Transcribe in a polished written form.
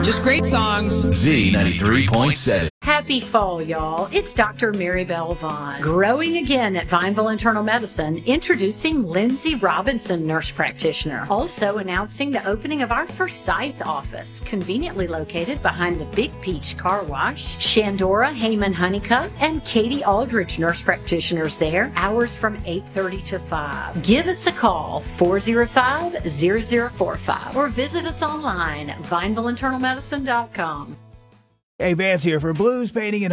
Just great songs. Z93.7. Happy fall, y'all. It's Dr. Mary Bell Vaughn. Growing again at Vineville Internal Medicine, introducing Lindsay Robinson, nurse practitioner. Also announcing the opening of our Forsyth office, conveniently located behind the Big Peach Car Wash. Shandora Heyman Honeycutt and Katie Aldridge, nurse practitioners there. Hours from 8:30 to 5. Give us a call, 405-0045, or visit us online at vinevilleinternalmedicine.com. Hey, Vance here for Blues Painting and